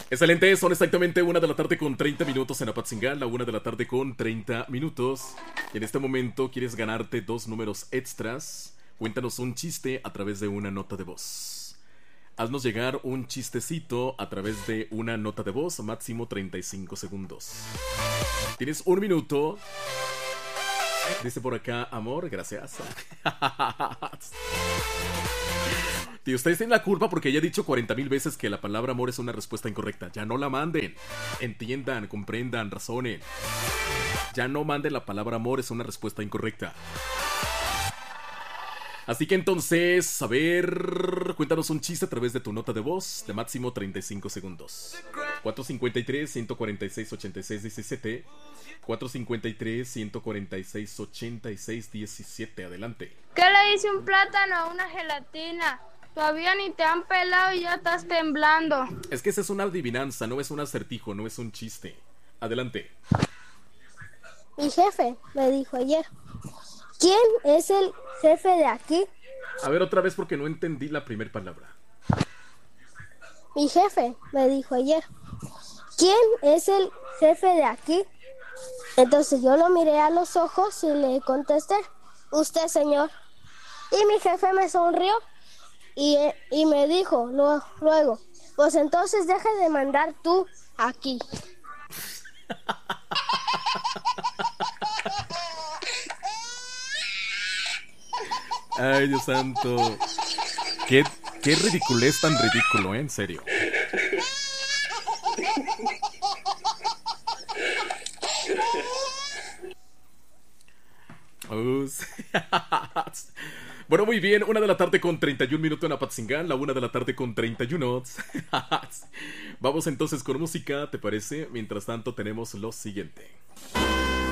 Excelente, son exactamente 1 de la tarde con 30 minutos en Apatzingán, la 1 de la tarde con 30 minutos. Y en este momento quieres ganarte 2 números extras. Cuéntanos un chiste a través de una nota de voz. Haznos llegar un chistecito a través de una nota de voz, máximo 35 segundos. Tienes 1 minuto. Dice por acá, amor, gracias. Y ustedes tienen la culpa porque ya he dicho 40,000 veces que la palabra amor es una respuesta incorrecta. Ya no la manden. Entiendan, comprendan, razonen. Ya no manden la palabra amor, es una respuesta incorrecta. Así que entonces, a ver, cuéntanos un chiste a través de tu nota de voz de máximo 35 segundos. 453-146-8617. 453-146-8617. Adelante. ¿Qué le dice un plátano a una gelatina? Todavía ni te han pelado y ya estás temblando. Es que esa es una adivinanza, no es un acertijo, no es un chiste. Adelante. Mi jefe me dijo ayer, ¿quién es el jefe de aquí? A ver otra vez porque no entendí la primera palabra. Mi jefe me dijo ayer, ¿quién es el jefe de aquí? Entonces yo lo miré a los ojos y le contesté, usted, señor. Y mi jefe me sonrió y me dijo luego, pues entonces deja de mandar tú aquí. Ay, Dios santo. Qué ridiculez tan ridículo, ¿eh? En serio. Bueno, muy bien, 1 de la tarde con 31 minutos en Apatzingán, la 1 de la tarde con 31. Vamos entonces con música, ¿te parece? Mientras tanto tenemos lo siguiente.